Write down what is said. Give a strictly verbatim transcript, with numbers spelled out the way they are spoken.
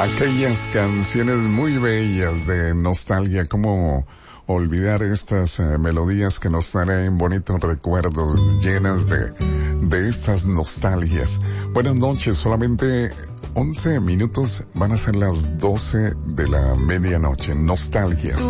Aquellas canciones muy bellas de nostalgia, cómo olvidar estas eh, melodías que nos traen bonitos recuerdos, llenas de, de estas nostalgias. Buenas noches, solamente once minutos, van a ser las doce de la medianoche. Nostalgias.